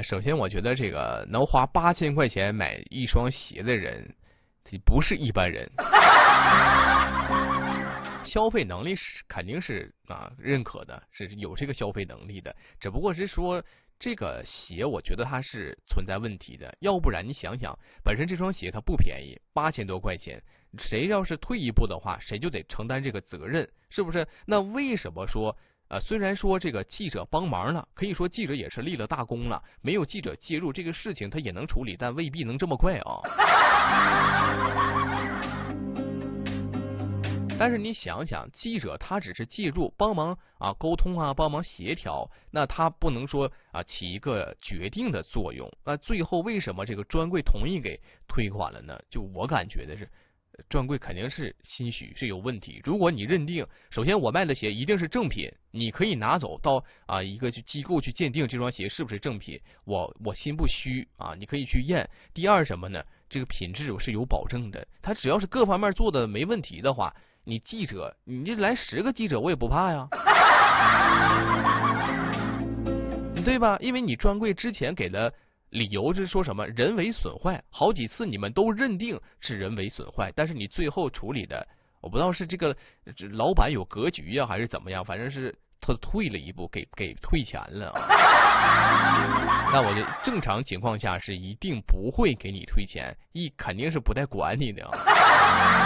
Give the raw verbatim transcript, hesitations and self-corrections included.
呢，首先我觉得这个能花八千块钱买一双鞋的人，他不是一般人。消费能力是肯定是啊认可的，是有这个消费能力的，只不过是说这个鞋，我觉得它是存在问题的。要不然你想想，本身这双鞋它不便宜，八千多块钱，谁要是退一步的话，谁就得承担这个责任，是不是？那为什么说？呃，虽然说这个记者帮忙了，可以说记者也是立了大功了，没有记者介入这个事情，他也能处理，但未必能这么快啊。但是你想想，记者他只是介入帮忙啊沟通啊，帮忙协调，那他不能说啊起一个决定的作用。那最后为什么这个专柜同意给退款了呢？就我感觉的是。专柜肯定是心虚，是有问题。如果你认定，首先我卖的鞋一定是正品，你可以拿走到啊一个机构去鉴定这双鞋是不是正品，我我心不虚啊，你可以去验。第二什么呢？这个品质是有保证的，他只要是各方面做的没问题的话，你记者你就来十个记者我也不怕呀，对吧？因为你专柜之前给的。理由是说什么人为损坏，好几次你们都认定是人为损坏，但是你最后处理的，我不知道是这个老板有格局呀、啊，还是怎么样，反正是他退了一步，给给退钱了、啊。那我就正常情况下是一定不会给你退钱，一肯定是不带管你的、啊。